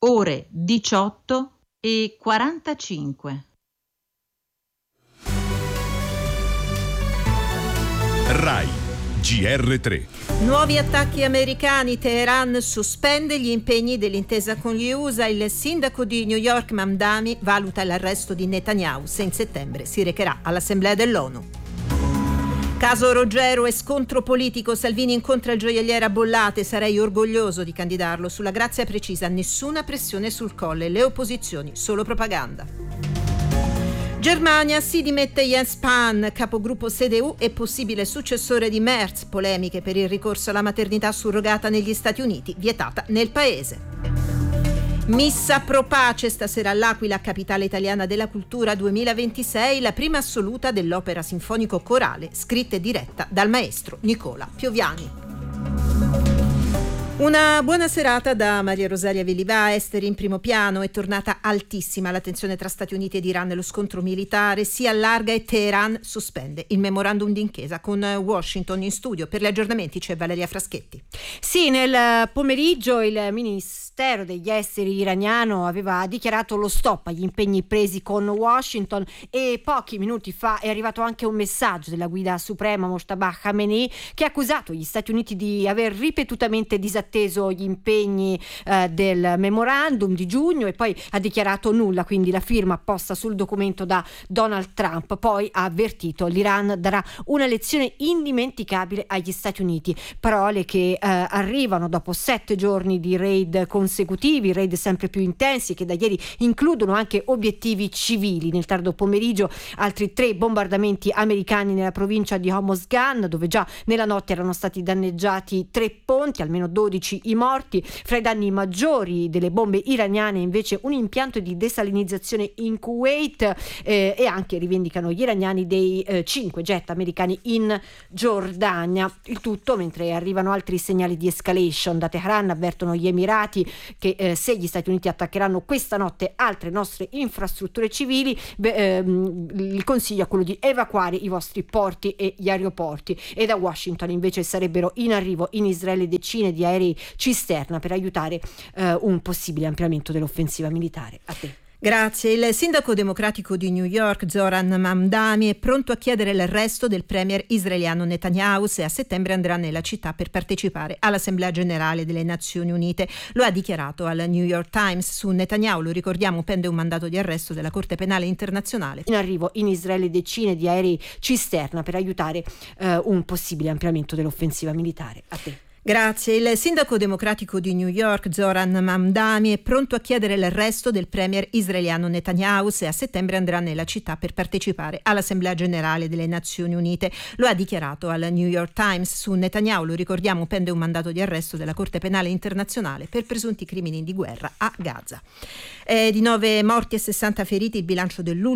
ore 18:45. Rai GR3. Nuovi attacchi americani. Teheran sospende gli impegni dell'intesa con gli USA. Il sindaco di New York Mamdani valuta l'arresto di Netanyahu se in settembre si recherà all'Assemblea dell'ONU. Caso Ruggero e scontro politico. Salvini incontra il gioielliere a Bollate. Sarei orgoglioso di candidarlo. Sulla Grazia precisa: nessuna pressione sul Colle, le opposizioni solo propaganda. Germania, si dimette Jens Spahn, capogruppo CDU e possibile successore di Merz. Polemiche per il ricorso alla maternità surrogata negli Stati Uniti, vietata nel paese. Missa pro pace stasera all'Aquila, capitale italiana della cultura 2026, la prima assoluta dell'opera sinfonico corale, scritta e diretta dal maestro Nicola Pioviani. Una buona serata da Maria Rosaria Villivà. Esteri in primo piano. È tornata altissima la tensione tra Stati Uniti ed Iran. Lo scontro militare si allarga e Teheran sospende il memorandum d'intesa con Washington. In studio per gli aggiornamenti c'è Valeria Fraschetti. Sì, nel pomeriggio il Ministero degli Esteri iraniano aveva dichiarato lo stop agli impegni presi con Washington e pochi minuti fa è arrivato anche un messaggio della guida suprema Mojtaba Khamenei, che ha accusato gli Stati Uniti di aver ripetutamente disatteso gli impegni del memorandum di giugno e poi ha dichiarato nulla, quindi la firma apposta sul documento da Donald Trump. Poi ha avvertito: l'Iran darà una lezione indimenticabile agli Stati Uniti. Parole che arrivano dopo 7 giorni di raid consecutivi, raid sempre più intensi che da ieri includono anche obiettivi civili. Nel tardo pomeriggio altri 3 bombardamenti americani nella provincia di Hormozgan, dove già nella notte erano stati danneggiati 3 ponti, almeno 12 i morti. Fra i danni maggiori delle bombe iraniane invece un impianto di desalinizzazione in Kuwait e anche, rivendicano gli iraniani, dei 5 jet americani in Giordania. Il tutto mentre arrivano altri segnali di escalation. Da Teheran avvertono gli Emirati che se gli Stati Uniti attaccheranno questa notte altre nostre infrastrutture civili, il consiglio è quello di evacuare i vostri porti e gli aeroporti. E da Washington invece sarebbero in arrivo in Israele decine di aerei cisterna per aiutare un possibile ampliamento dell'offensiva militare. A te. Grazie. Il sindaco democratico di New York, Zoran Mamdani, è pronto a chiedere l'arresto del premier israeliano Netanyahu se a settembre andrà nella città per partecipare all'Assemblea Generale delle Nazioni Unite. Lo ha dichiarato al New York Times. Su Netanyahu, lo ricordiamo, pende un mandato di arresto della Corte Penale Internazionale. In arrivo in Israele decine di aerei cisterna per aiutare un possibile ampliamento dell'offensiva militare. A te. Grazie. Il sindaco democratico di New York, Zoran Mamdani, è pronto a chiedere l'arresto del premier israeliano Netanyahu se a settembre andrà nella città per partecipare all'Assemblea Generale delle Nazioni Unite. Lo ha dichiarato al New York Times. Su Netanyahu, lo ricordiamo, pende un mandato di arresto della Corte Penale Internazionale per presunti crimini di guerra a Gaza. Di 9 morti e 60 feriti il bilancio dell'ultimo